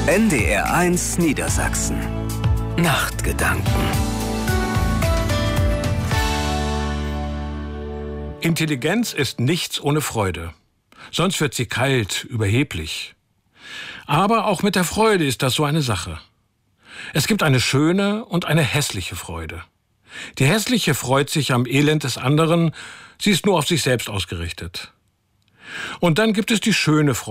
NDR1 Niedersachsen. Nachtgedanken. Intelligenz ist nichts ohne Freude. Sonst wird sie kalt, überheblich. Aber auch mit der Freude ist das so eine Sache. Es gibt eine schöne und eine hässliche Freude. Die hässliche freut sich am Elend des anderen, sie ist nur auf sich selbst ausgerichtet. Und dann gibt es die schöne Freude.